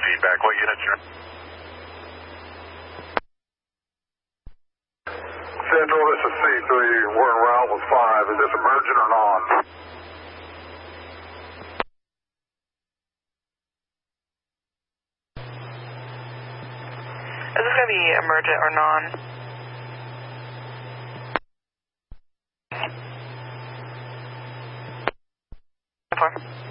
feedback. What units are? Central, this is C3. We're en route with 5. Is this emergent or non? Is this going to be emergent or non? Four.